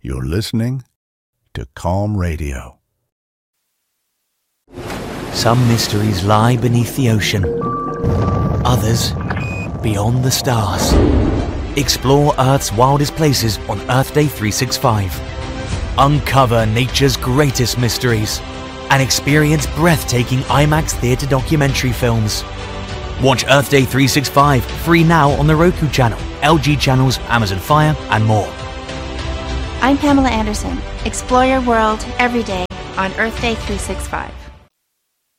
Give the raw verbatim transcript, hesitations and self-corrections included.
You're listening to Calm Radio. Some mysteries lie beneath the ocean. Others beyond the stars. Explore Earth's wildest places on Earth Day three sixty-five. Uncover nature's greatest mysteries and experience breathtaking IMAX theatre documentary films. Watch Earth Day three sixty-five free now on the Roku channel, L G channels, Amazon Fire, and more. I'm Pamela Anderson. Explore your world every day on Earth Day three sixty-five.